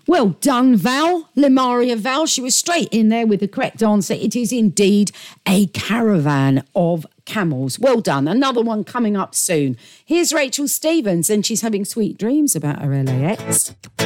Well done, Val. Limaria Val. She was straight in there with the correct answer. It is indeed a caravan of camels. Well done. Another one coming up soon. Here's Rachel Stevens, and she's having sweet dreams about her LAX.